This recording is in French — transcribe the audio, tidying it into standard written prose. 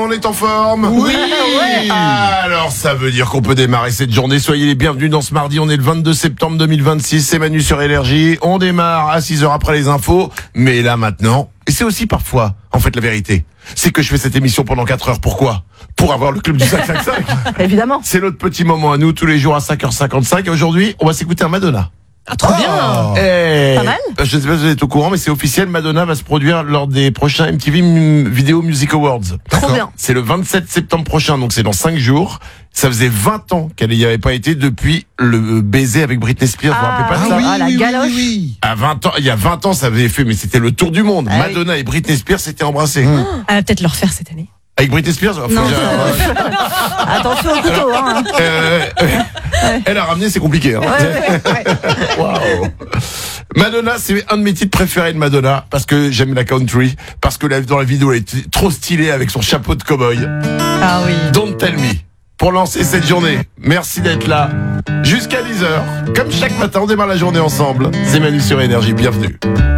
on est en forme? Oui. Alors ça veut dire qu'on peut démarrer cette journée. Soyez les bienvenus dans ce mardi, on est le 22 septembre 2026, c'est Manu sur Énergie. On démarre à 6h après les infos, mais là maintenant, et c'est aussi parfois, en fait la vérité, c'est que je fais cette émission pendant 4 heures. Pourquoi? Pour avoir le club du 555. Évidemment. C'est notre petit moment à nous, tous les jours à 5h55. Et aujourd'hui, on va s'écouter un Madonna. Ah, trop bien. Pas mal. Je ne sais pas si vous êtes au courant, mais c'est officiel, Madonna va se produire lors des prochains MTV Video Music Awards. Trop bien. C'est le 27 septembre prochain, donc c'est dans 5 jours. Ça faisait 20 ans qu'elle n'y avait pas été depuis le baiser avec Britney Spears. Vous vous rappelez pas de ça? La galoche. À 20 ans, il y a 20 ans, ça avait fait, mais c'était le tour du monde. Ah, Madonna et Britney Spears s'étaient embrassés. Elle va peut-être le refaire cette année. Avec Britney Spears? Enfin, Non, attention au couteau, hein. Elle a ramené, c'est compliqué. Hein. Waouh. Madonna, c'est un de mes titres préférés de Madonna, parce que j'aime la country, parce que dans la vidéo, elle est trop stylée avec son chapeau de cow-boy. Ah oui. Don't Tell Me. Pour lancer cette journée, merci d'être là. Jusqu'à 10h. Comme chaque matin, on démarre la journée ensemble. C'est Manu sur Énergie, bienvenue.